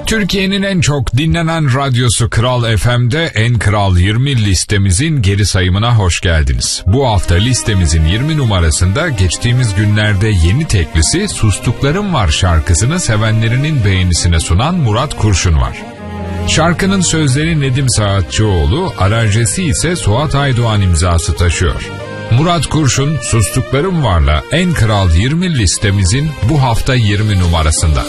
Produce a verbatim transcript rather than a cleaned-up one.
Türkiye'nin en çok dinlenen radyosu Kral F M'de En Kral yirmi listemizin geri sayımına hoş geldiniz. Bu hafta listemizin yirmi numarasında geçtiğimiz günlerde yeni teklisi Sustuklarım Var şarkısını sevenlerinin beğenisine sunan Murat Kurşun var. Şarkının sözleri Nedim Saatçıoğlu, aranjesi ise Suat Aydoğan imzası taşıyor. Murat Kurşun, Sustuklarım Var'la En Kral yirmi listemizin bu hafta yirmi numarasında.